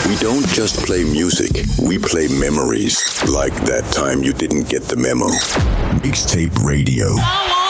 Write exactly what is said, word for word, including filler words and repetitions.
We don't just play music, we play memories. Like that time you didn't get the memo. Mixtape Radio.